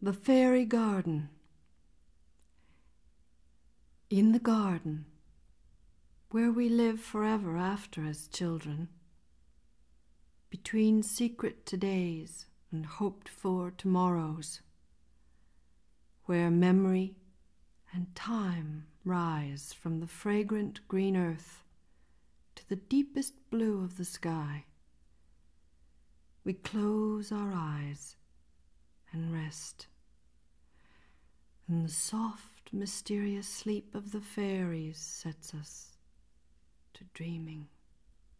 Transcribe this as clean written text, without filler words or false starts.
The Fairy Garden. In the garden, where we live forever after as children, between secret todays and hoped-for tomorrows, where memory and time rise from the fragrant green earth to the deepest blue of the sky, we close our eyes and rest, and the soft, mysterious sleep of the fairies sets us to dreaming.